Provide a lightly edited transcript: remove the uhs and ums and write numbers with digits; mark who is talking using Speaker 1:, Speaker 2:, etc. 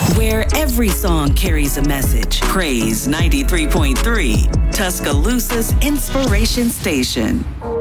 Speaker 1: Where every song carries a message. Praise 93.3, Tuscaloosa's inspiration station.